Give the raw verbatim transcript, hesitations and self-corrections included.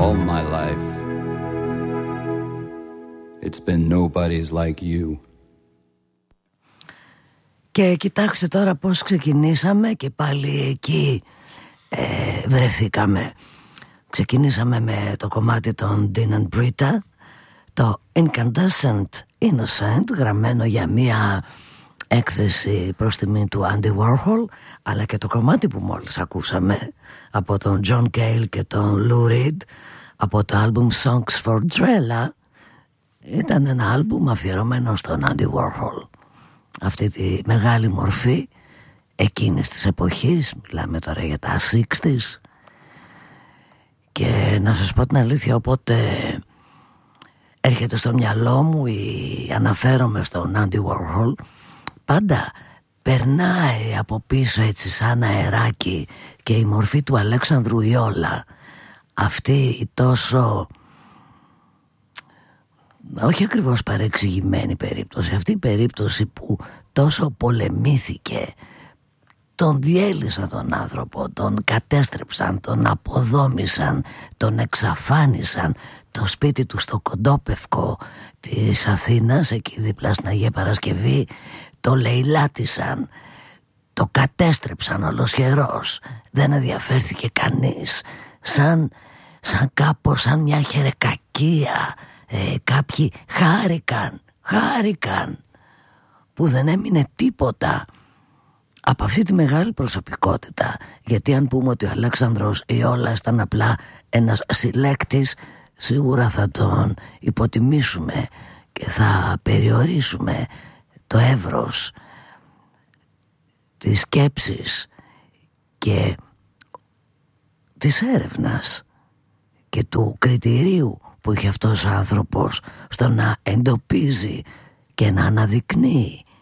all my life. It's been nobody's like you. Και κοιτάξτε τώρα πώς ξεκινήσαμε και πάλι εκεί ε, βρεθήκαμε. Ξεκινήσαμε με το κομμάτι των Dean and Britta, το Incandescent Innocent, γραμμένο για μία έκθεση προς τιμή του Andy Warhol, αλλά και το κομμάτι που μόλις ακούσαμε από τον John Cale και τον Lou Reed από το άλμπουμ Songs for Drella ήταν ένα άλμπουμ αφιερωμένο στον Andy Warhol, αυτή τη μεγάλη μορφή εκείνης της εποχής. Μιλάμε τώρα για τα εξήντα. Και να σας πω την αλήθεια, οπότε έρχεται στο μυαλό μου ή αναφέρομαι στον Andy Warhol, πάντα περνάει από πίσω έτσι σαν αεράκι και η μορφή του Αλέξανδρου Ιόλα, αυτή η τόσο, όχι ακριβώς παρεξηγημένη περίπτωση, αυτή η περίπτωση που τόσο πολεμήθηκε, τον διέλυσαν τον άνθρωπο, τον κατέστρεψαν, τον αποδόμησαν, τον εξαφάνισαν, το σπίτι του στο Κοντόπευκο της Αθήνας, εκεί δίπλα στην Αγία Παρασκευή, το λαιλάτισαν, το κατέστρεψαν ολοσχερός, δεν ενδιαφέρθηκε κανείς, σαν, σαν κάπως σαν μια χερεκακία. ε, κάποιοι χάρηκαν, χάρηκαν που δεν έμεινε τίποτα από αυτή τη μεγάλη προσωπικότητα. Γιατί αν πούμε ότι ο Αλέξανδρος Ιόλας ήταν απλά ένας συλλέκτης, σίγουρα θα τον υποτιμήσουμε και θα περιορίσουμε το εύρος της σκέψης και της έρευνας και του κριτηρίου που είχε αυτός ο άνθρωπος στο να εντοπίζει και να αναδεικνύει